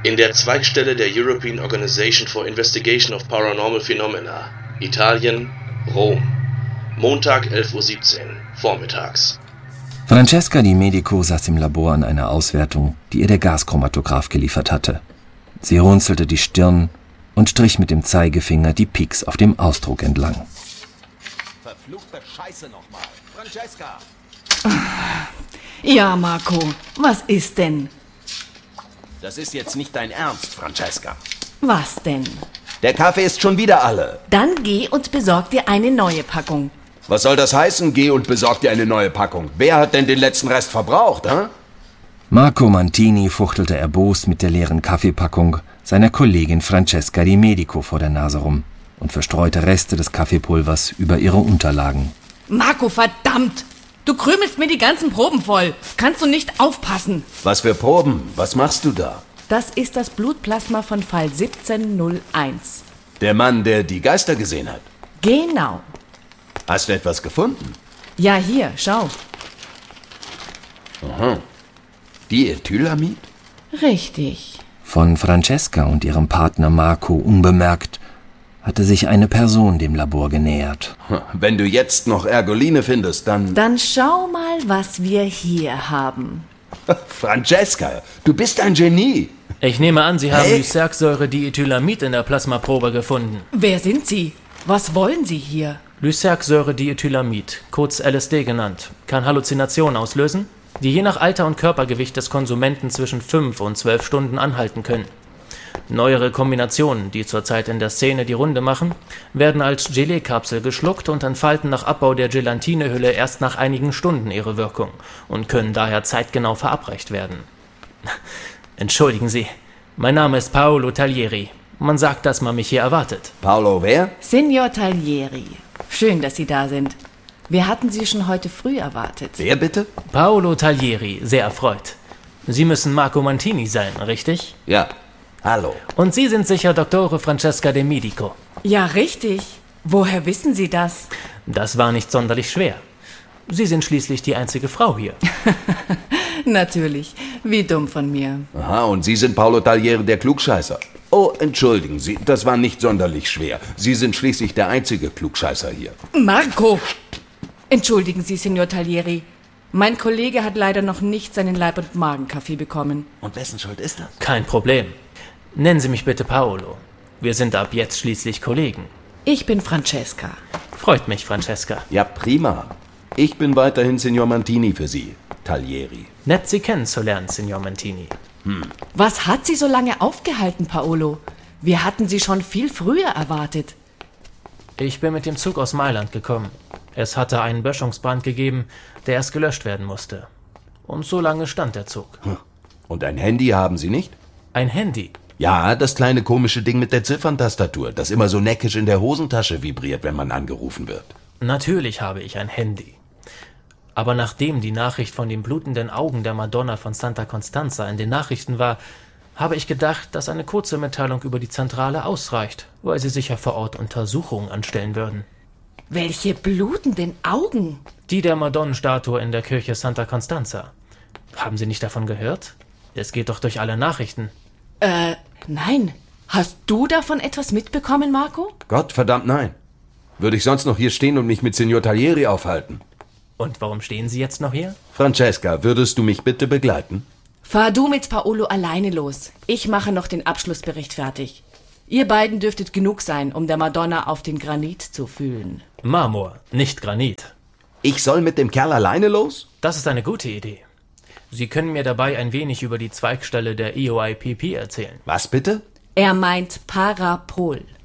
In der Zweigstelle der European Organization for Investigation of Paranormal Phenomena, Italien, Rom. Montag 11:17 Uhr, vormittags. Francesca Di Medico saß im Labor an einer Auswertung, die ihr der Gaschromatograph geliefert hatte. Sie runzelte die Stirn und strich mit dem Zeigefinger die Pics auf dem Ausdruck entlang. Verfluchte Scheiße nochmal. Francesca! Ja, Marco, was ist denn? Das ist jetzt nicht dein Ernst, Francesca. Was denn? Der Kaffee ist schon wieder alle. Dann geh und besorg dir eine neue Packung. Was soll das heißen? Geh und besorg dir eine neue Packung. Wer hat denn den letzten Rest verbraucht, hä? Marco Mantini fuchtelte erbost mit der leeren Kaffeepackung seiner Kollegin Francesca Di Medico vor der Nase rum und verstreute Reste des Kaffeepulvers über ihre Unterlagen. Marco, verdammt! Du krümelst mir die ganzen Proben voll. Kannst du nicht aufpassen? Was für Proben? Was machst du da? Das ist das Blutplasma von Fall 1701. Der Mann, der die Geister gesehen hat. Genau. Hast du etwas gefunden? Ja, hier, schau. Aha. Diethylamid? Richtig. Von Francesca und ihrem Partner Marco unbemerkt hatte sich eine Person dem Labor genähert. Wenn du jetzt noch Ergoline findest, dann... Dann schau mal, was wir hier haben. Francesca, du bist ein Genie. Ich nehme an, Sie haben Hey. Lysergsäure-Diethylamid in der Plasmaprobe gefunden. Wer sind Sie? Was wollen Sie hier? Lysergsäure-Diethylamid, kurz LSD genannt, kann Halluzinationen auslösen, die je nach Alter und Körpergewicht des Konsumenten zwischen 5 und 12 Stunden anhalten können. Neuere Kombinationen, die zurzeit in der Szene die Runde machen, werden als Gelee-Kapsel geschluckt und entfalten nach Abbau der Gelatinehülle erst nach einigen Stunden ihre Wirkung und können daher zeitgenau verabreicht werden. Entschuldigen Sie, mein Name ist Paolo Taglieri. Man sagt, dass man mich hier erwartet. Paolo, wer? Signor Taglieri. Schön, dass Sie da sind. Wir hatten Sie schon heute früh erwartet. Wer bitte? Paolo Taglieri, sehr erfreut. Sie müssen Marco Mantini sein, richtig? Ja. Hallo. Und Sie sind sicher Dottore Francesca Di Medico. Ja, richtig. Woher wissen Sie das? Das war nicht sonderlich schwer. Sie sind schließlich die einzige Frau hier. Natürlich. Wie dumm von mir. Aha, und Sie sind Paolo Taglieri, der Klugscheißer. Oh, entschuldigen Sie, das war nicht sonderlich schwer. Sie sind schließlich der einzige Klugscheißer hier. Marco! Entschuldigen Sie, Signor Taglieri. Mein Kollege hat leider noch nicht seinen Leib- und Magenkaffee bekommen. Und wessen Schuld ist das? Kein Problem. Nennen Sie mich bitte Paolo. Wir sind ab jetzt schließlich Kollegen. Ich bin Francesca. Freut mich, Francesca. Ja, prima. Ich bin weiterhin Signor Mantini für Sie, Taglieri. Nett, Sie kennenzulernen, Signor Mantini. Was hat Sie so lange aufgehalten, Paolo? Wir hatten Sie schon viel früher erwartet. Ich bin mit dem Zug aus Mailand gekommen. Es hatte einen Böschungsbrand gegeben, der erst gelöscht werden musste. Und so lange stand der Zug. Und ein Handy haben Sie nicht? Ein Handy. Ja, das kleine komische Ding mit der Zifferntastatur, das immer so neckisch in der Hosentasche vibriert, wenn man angerufen wird. Natürlich habe ich ein Handy. Aber nachdem die Nachricht von den blutenden Augen der Madonna von Santa Constanza in den Nachrichten war, habe ich gedacht, dass eine kurze Mitteilung über die Zentrale ausreicht, weil sie sicher vor Ort Untersuchungen anstellen würden. Welche blutenden Augen! Die der Madonnenstatue in der Kirche Santa Constanza. Haben Sie nicht davon gehört? Es geht doch durch alle Nachrichten. Nein. Hast du davon etwas mitbekommen, Marco? Gott verdammt nein. Würde ich sonst noch hier stehen und mich mit Signor Taglieri aufhalten? Und warum stehen Sie jetzt noch hier? Francesca, würdest du mich bitte begleiten? Fahr du mit Paolo alleine los. Ich mache noch den Abschlussbericht fertig. Ihr beiden dürftet genug sein, um der Madonna auf den Granit zu fühlen. Marmor, nicht Granit. Ich soll mit dem Kerl alleine los? Das ist eine gute Idee. Sie können mir dabei ein wenig über die Zweigstelle der EOIPP erzählen. Was bitte? Er meint Parapol.